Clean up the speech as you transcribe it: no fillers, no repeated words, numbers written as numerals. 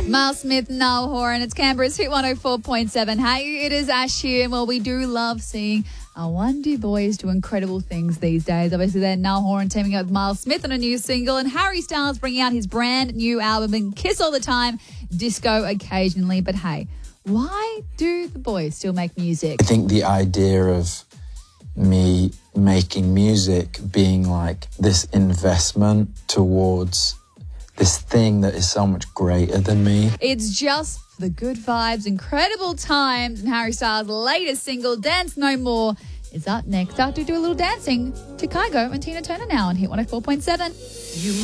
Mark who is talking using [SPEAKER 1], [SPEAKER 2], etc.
[SPEAKER 1] Miles Smith, Niall Horan. It's Canberra's Hit 104.7. Hey, it is Ash here. And well, we do love seeing our Wonder Boys do incredible things these days. Obviously, then Niall Horan teaming up with Miles Smith on a new single, and Harry Styles bringing out his brand new album and Kiss All the Time, Disco occasionally. But hey, why do the boys still make music?
[SPEAKER 2] I think the idea of me making music being like this investment towards this thing that is so much greater than me.
[SPEAKER 1] It's just the good vibes, incredible times, and Harry Styles' latest single, Dance No More, is up next. After we do a little dancing to Kygo and Tina Turner now on Hit 104.7.